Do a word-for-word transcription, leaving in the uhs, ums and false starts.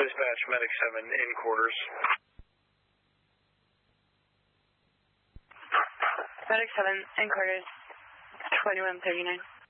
Dispatch, Medic seven in quarters. Medic seven in quarters, twenty-one thirty-nine.